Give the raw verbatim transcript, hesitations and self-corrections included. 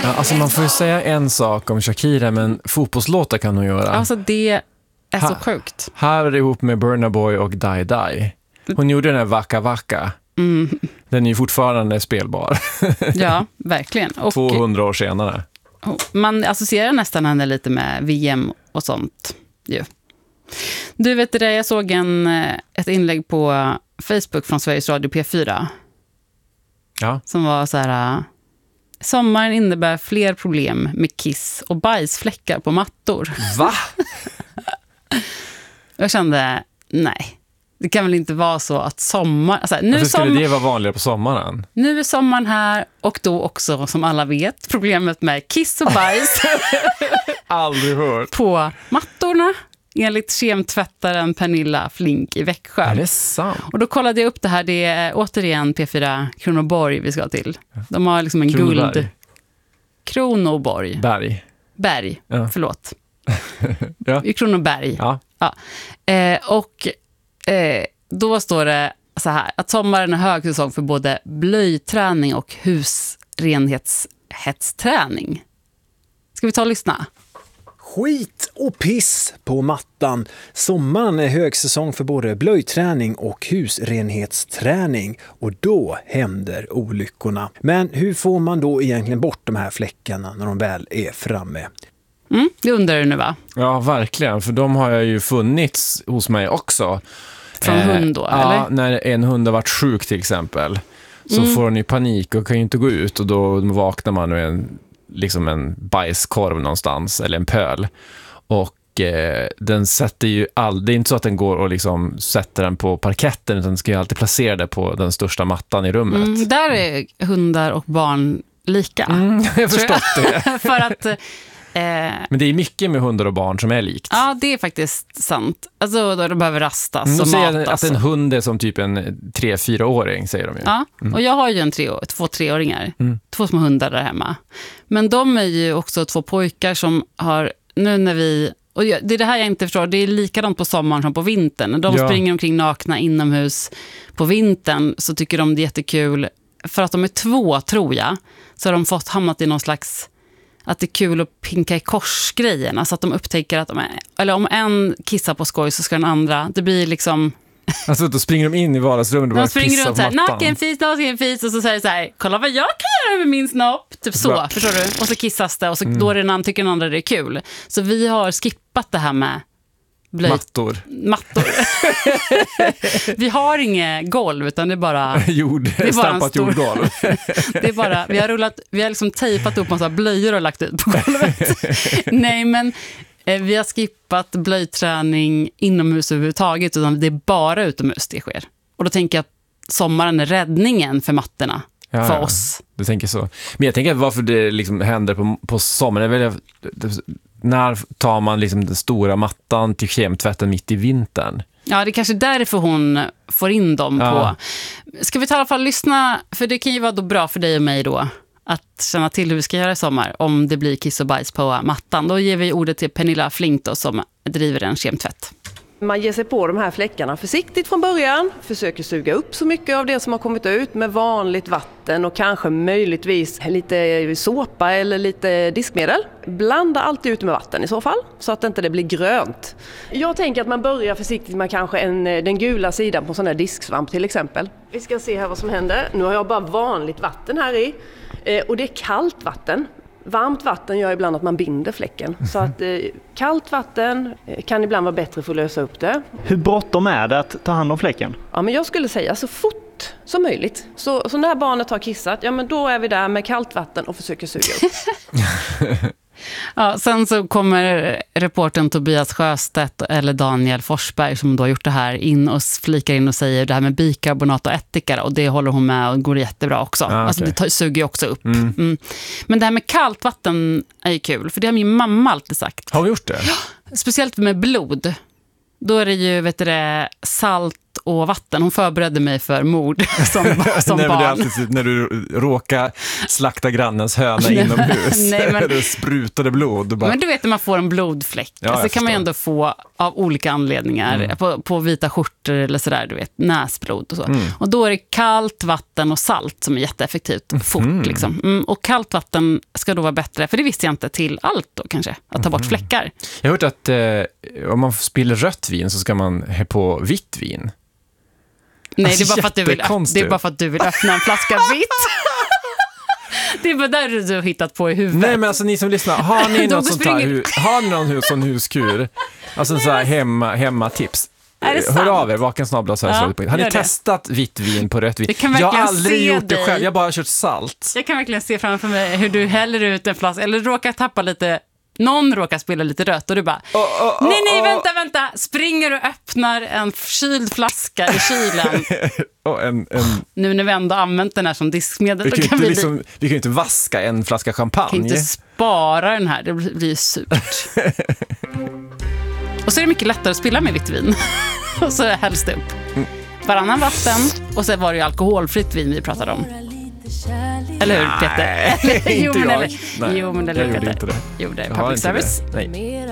Ja, alltså man får ju säga en sak om Shakira, men fotbollslåtar kan hon göra. Alltså det är ha, så sjukt. Här ihop med Burna Boy och Die Die. Hon gjorde den här Waka Waka. Mm. Den är ju fortfarande spelbar. Ja, verkligen. Och tvåhundra år senare. man associerar nästan henne lite med V M och sånt. Ju. Du vet det, jag såg en, ett inlägg på Facebook från Sveriges Radio P fyra. Ja. Som var så här: sommaren innebär fler problem med kiss och bajsfläckar på mattor. Va? Jag kände, nej. Det kan väl inte vara så att sommar... Alltså, nu Varför skulle sommar, det vara vanligare på sommaren? Nu är sommaren här och då också, som alla vet, problemet med kiss och bajs. Aldrig hört. På mattorna, enligt kemtvättaren Pernilla Flink i Växjö. Är det sant? Och då kollade jag upp det här. Det är återigen P fyra Kronoborg vi ska till. De har liksom en Kronoberg. guld... Kronoborg. Berg. Berg, Ja. förlåt. Ja. I Kronoberg. Ja. Ja. Eh, och eh, då står det så här, att sommaren är högsäsong för både blöjträning och husrenhetshetsträning. Ska vi ta och lyssna? Skit och piss på mattan. Sommaren är högsäsong för både blöjträning och husrenhetsträning och då händer olyckorna. Men hur får man då egentligen bort de här fläckarna när de väl är framme? Mm, det undrar du nu, va? Ja, verkligen. För de har ju funnits hos mig också. Från eh, hund då, ja, eller? när en hund har varit sjuk till exempel. Så Mm. får den ju panik och kan ju inte gå ut. Och då vaknar man med en, liksom en bajskorv någonstans. Eller en pöl. Och eh, den sätter ju all, det är inte så att den går och liksom sätter den på parketten. Utan den ska ju alltid placera det på den största mattan i rummet. Mm, där är hundar och barn lika. Mm, jag har förstått det. För att... Eh, Men det är mycket med hundar och barn som är likt. ja, det är faktiskt sant. Alltså, då de behöver rastas Mm, och de säger matas. att en hund är som typ en tre-fyraåring, säger de ju. Ja, Mm. och jag har ju en tre, två treåringar. Mm. Två små hundar där hemma. Men de är ju också två pojkar som har, nu när vi... Och jag- det är det här jag inte förstår. Det är likadant på sommaren som på vintern. När de Ja. springer omkring nakna inomhus på vintern så tycker de det är jättekul. För att de är två, tror jag, så har de fått hamnat i någon slags... Att det är kul att pinka i korsgrejen. Alltså att de upptäcker att de är, eller om en kissar på skoj så ska den andra... Det blir liksom... Alltså då springer de in i vardagsrummet och De börjar springer pissa runt på så här, mattan. naken fis, naken fis, och så säger det så här, kolla vad jag kan göra med min snopp. Typ så, Bra. förstår du? Och så kissas det och så Mm. då är det en, tycker den andra det är kul. Så vi har skippat det här med blöjt. Mattor. Mattor. Vi har inget golv utan det är bara... Jord, Det är bara en stampat stor- jordgolv. Det är bara, vi har rullat, vi har liksom tejpat upp massa blöjor och lagt ut på golvet. Nej, men eh, vi har skippat blöjträning inomhus överhuvudtaget, utan det är bara utomhus det sker. Och då tänker jag att sommaren är räddningen för mattorna, Ja, för ja. oss. Du tänker så. Men jag tänker att varför det liksom händer på, på sommaren. Är väl, när tar man liksom den stora mattan till kemtvätten mitt i vintern? Ja, det är kanske därför hon får in dem Ja. på... Ska vi ta i alla fall lyssna, för det kan ju vara då bra för dig och mig då, att känna till hur vi ska göra i sommar, om det blir kiss och bajs på mattan. Då ger vi ordet till Pernilla Flink då, som driver en kemtvätt. Man ger sig på de här fläckarna försiktigt från början, försöker suga upp så mycket av det som har kommit ut med vanligt vatten och kanske möjligtvis lite såpa eller lite diskmedel. Blanda alltid ut med vatten i så fall, så att inte det blir grönt. Jag tänker att man börjar försiktigt med kanske en, den gula sidan på sån här disksvamp till exempel. Vi ska se här vad som händer. Nu har jag bara vanligt vatten här i eh, och det är kallt vatten. Varmt vatten gör ibland att man binder fläcken. Så att eh, kallt vatten eh, kan ibland vara bättre för att lösa upp det. Hur bråttom är det att ta hand om fläcken? Ja, men jag skulle säga så fort som möjligt. Så, så när barnet har kissat, ja men då är vi där med kallt vatten och försöker suga upp. Ja, sen så kommer reportern Tobias Sjöstedt eller Daniel Forsberg, som då har gjort det här, in och flikar in och säger det här med bikarbonat och ättika, och det håller hon med och går jättebra också. Ah, okay. Alltså det tar, suger ju också upp. Mm. Mm. Men det här med kallt vatten är ju kul, för det har min mamma alltid sagt. Har vi gjort det? Speciellt med blod. Då är det ju, vet du det, salt och vatten. Hon förberedde mig för mord som, som Nej, men barn. det är alltid när du råkar slakta grannens höna inomhus. Nej, men- det sprutade blod. Och bara, Men du vet när man får en blodfläck. Ja, alltså, jag det kan man ju förstår. ändå få av olika anledningar. Mm. På, på vita skjortor eller sådär, du vet, näsblod och så. Mm. Och då är det kallt vatten och salt som är jätteeffektivt. Fort liksom. Mm, och kallt vatten ska då vara bättre, för det visste jag inte, till allt då kanske. Att ta bort fläckar. Jag har hört att eh, om man spiller rött vin så ska man ha på vitt vin. Nej, Alltså, det, är bara för att du vill, öpp- jättekonstigt. det är bara för att du vill öppna en flaska vitt. Det är bara där du har hittat på i huvudet. Nej, men alltså ni som lyssnar, har ni Då något sånt här, springer- hu- har ni någon hus, sån huskur? Alltså en sån här hemma, hemmatips. Är det Hör sant? av er, vakensnabla så här. Ja, Har ni gör det. testat vitt vin på rött vin? Jag kan jag har verkligen aldrig se gjort det dig. själv, jag har bara kört salt. Jag kan verkligen se framför mig hur du häller ut en flaska, eller råkar tappa lite, någon råkar spilla lite rött och du bara, Oh, oh, oh, nej, nej, oh. vänta, vänta, springer och öppnar en kyld flaska i kylen. Och en, en, Nu när vi ändå använt den här som diskmedel, vi, då kan kan inte vi, liksom, vi kan ju inte vaska en flaska kan champagne. inte spara den här, det blir blir surt. Och så är det mycket lättare att spilla med vitt vin. Och så hälls det upp. Varannan vatten, och så var det ju alkoholfritt vin vi pratade om. Eller hur, Peter? inte jo, men, jag. eller, Nej, jo, men eller jag hur, gjorde Peter? inte det. Jo, det är Jag har public inte det. service. Nej.